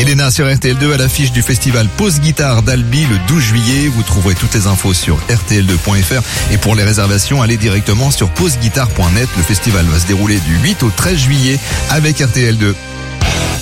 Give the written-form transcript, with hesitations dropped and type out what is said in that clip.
Elena sur RTL2 à l'affiche du festival Pause Guitare d'Albi le 12 juillet. Vous trouverez toutes les infos sur rtl2.fr et pour les réservations, allez directement sur pauseguitare.net. Le festival va se dérouler du 8 au 13 juillet avec RTL2.